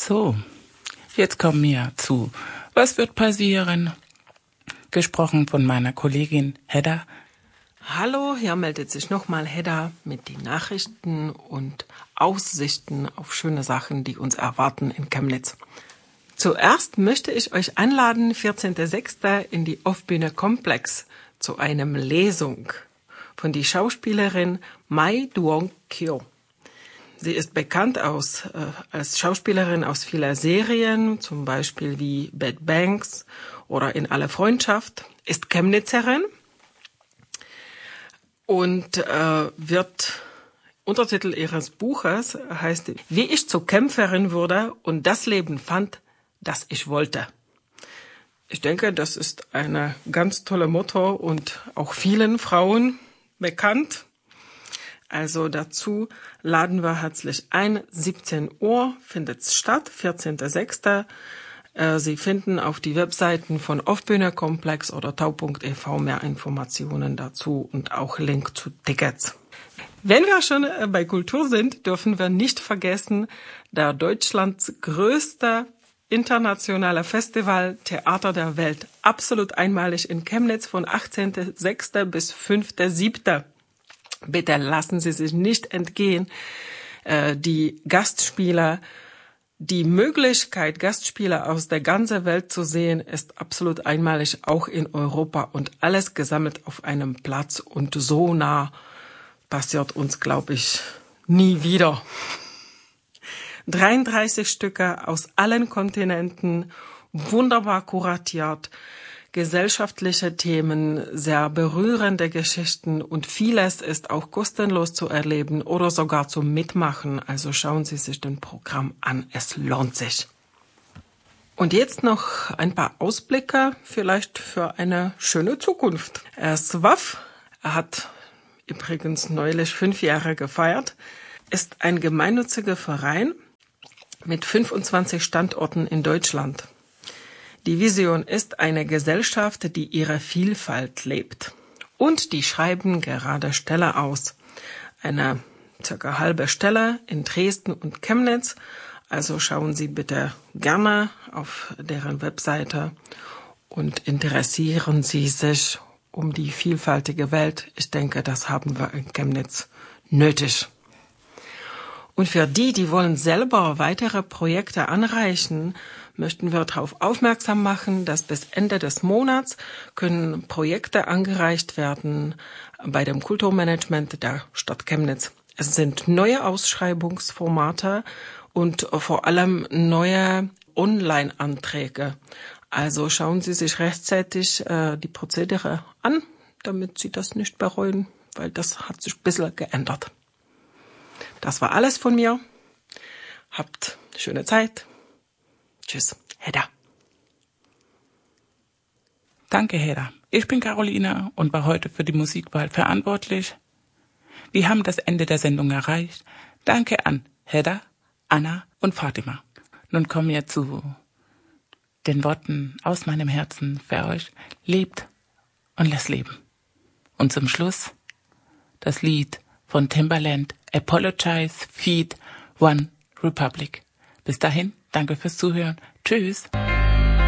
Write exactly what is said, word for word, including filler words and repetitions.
So, jetzt kommen wir zu Was wird passieren? Gesprochen von meiner Kollegin Hedda. Hallo, hier meldet sich nochmal Hedda mit den Nachrichten und Aussichten auf schöne Sachen, die uns erwarten in Chemnitz. Zuerst möchte ich euch einladen, vierzehnten sechsten in die Off-Bühne Komplex zu einem Lesung von die Schauspielerin Mai Duong-kyo. Sie ist bekannt aus, äh, als Schauspielerin aus vieler Serien, zum Beispiel wie Bad Banks oder In alle Freundschaft, ist Chemnitzerin und äh, wird, Untertitel ihres Buches heißt, wie ich zur Kämpferin wurde und das Leben fand, das ich wollte. Ich denke, das ist eine ganz tolle Motto und auch vielen Frauen bekannt. Also dazu laden wir herzlich ein. siebzehn Uhr findet es statt, vierzehnten sechsten Äh, Sie finden auf die Webseiten von Off-Bühne Komplex oder tau punkt e v mehr Informationen dazu und auch Link zu Tickets. Wenn wir schon äh, bei Kultur sind, dürfen wir nicht vergessen, der Deutschlands größte internationale Festival Theater der Welt, absolut einmalig in Chemnitz von achtzehnten sechsten bis fünften siebten Bitte lassen Sie sich nicht entgehen, äh, die Gastspieler, die Möglichkeit, Gastspieler aus der ganzen Welt zu sehen, ist absolut einmalig, auch in Europa und alles gesammelt auf einem Platz und so nah passiert uns, glaube ich, nie wieder. dreiunddreißig Stücke aus allen Kontinenten, wunderbar kuratiert, gesellschaftliche Themen, sehr berührende Geschichten und vieles ist auch kostenlos zu erleben oder sogar zum Mitmachen. Also schauen Sie sich das Programm an, es lohnt sich. Und jetzt noch ein paar Ausblicke, vielleicht für eine schöne Zukunft. S W A F hat übrigens neulich fünf Jahre gefeiert, ist ein gemeinnütziger Verein mit fünfundzwanzig Standorten in Deutschland. Die Vision ist eine Gesellschaft, die ihre Vielfalt lebt. Und die schreiben gerade Stelle aus. Eine circa halbe Stelle in Dresden und Chemnitz. Also schauen Sie bitte gerne auf deren Webseite und interessieren Sie sich um die vielfältige Welt. Ich denke, das haben wir in Chemnitz nötig. Und für die, die wollen selber weitere Projekte anreichen, möchten wir darauf aufmerksam machen, dass bis Ende des Monats können Projekte angereicht werden bei dem Kulturmanagement der Stadt Chemnitz. Es sind neue Ausschreibungsformate und vor allem neue Online-Anträge. Also schauen Sie sich rechtzeitig äh, die Prozedere an, damit Sie das nicht bereuen, weil das hat sich ein bisschen geändert. Das war alles von mir. Habt schöne Zeit. Tschüss, Hedda. Danke, Hedda. Ich bin Caroline und war heute für die Musikwahl verantwortlich. Wir haben das Ende der Sendung erreicht. Danke an Hedda, Anna und Fatima. Nun kommen wir zu den Worten aus meinem Herzen für euch. Lebt und lasst leben. Und zum Schluss das Lied von Timbaland, Apologize, Feed, One Republic. Bis dahin, danke fürs Zuhören. Tschüss.